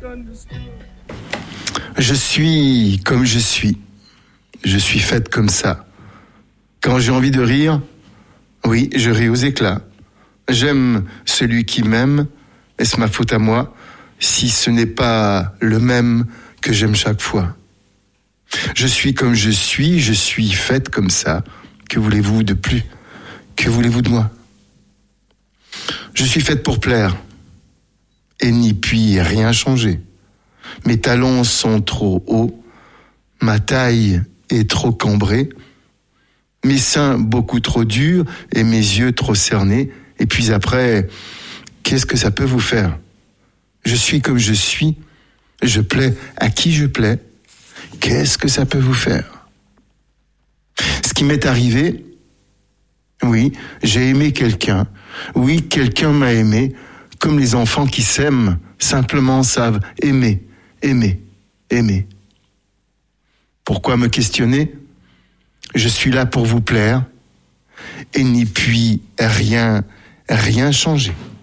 Je suis comme je suis. Je suis faite comme ça. Quand j'ai envie de rire, oui, je ris aux éclats. J'aime celui qui m'aime. Est-ce ma faute à moi si ce n'est pas le même que j'aime chaque fois? Je suis comme je suis faite comme ça. Que voulez-vous de plus? Que voulez-vous de moi? Je suis faite pour plaire et n'y puis rien changer. Mes talons sont trop hauts, ma taille est trop cambrée, mes seins beaucoup trop durs et mes yeux trop cernés. Et puis après, qu'est-ce que ça peut vous faire? Je suis comme je suis, je plais à qui je plais. Qu'est-ce que ça peut vous faire? Ce qui m'est arrivé, oui, j'ai aimé quelqu'un. Oui, quelqu'un m'a aimé, comme les enfants qui s'aiment simplement savent aimer, aimer, aimer. Pourquoi me questionner? Je suis là pour vous plaire et n'y puis rien changer.